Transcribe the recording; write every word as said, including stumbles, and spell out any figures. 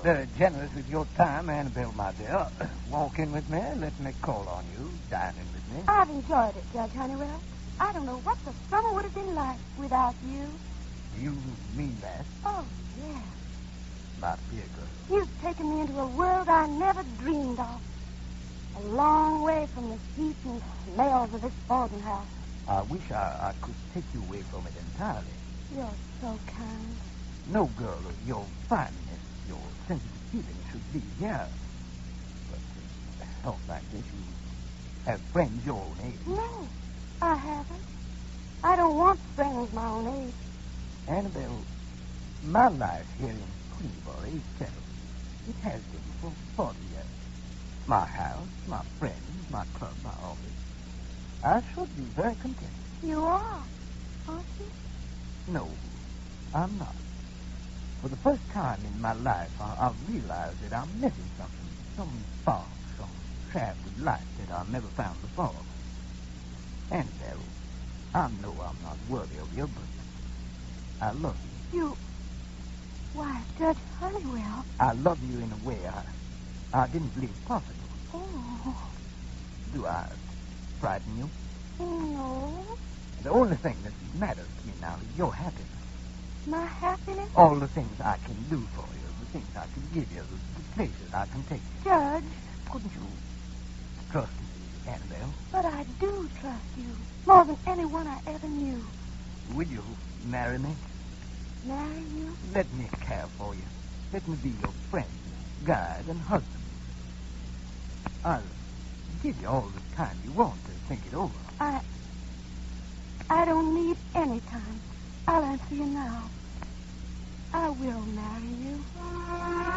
Very generous with your time, Annabelle, my dear. Walk in with me. Let me call on you. Dine in with me. I've enjoyed it, Judge Honeywell. I don't know what the summer would have been like without you. You mean that? Oh, yeah. My dear girl. You've taken me into a world I never dreamed of. A long way from the heat and smells of this boarding house. I wish I, I could take you away from it entirely. You're so kind. No girl of your fineness, your sensitive feelings should be here. But uh, oh, like this, you have friends your own age. No, I haven't. I don't want friends my own age. Annabelle, my life here in Queensboro is settled. It has been for forty years. My house, my friends, my club, my office. I should be very content. You are, aren't you? No, I'm not. For the first time in my life, I, I've realized that I'm missing something, some spark, some shaft of light that I never found before. Annabelle, I know I'm not worthy of you, but I love you. You... Why, Judge Honeywell. I love you in a way I, I didn't believe possible. Oh. Do I frighten you? No. The only thing that matters to me now is your happiness. My happiness? All the things I can do for you, the things I can give you, the, the places I can take you. Judge. Couldn't you trust me, Annabelle? But I do trust you more than anyone I ever knew. Would you marry me? Marry you? Let me care for you. Let me be your friend, guide, and husband. I'll give you all the time you want to think it over. I... I don't need any time. I'll answer you now. I will marry you.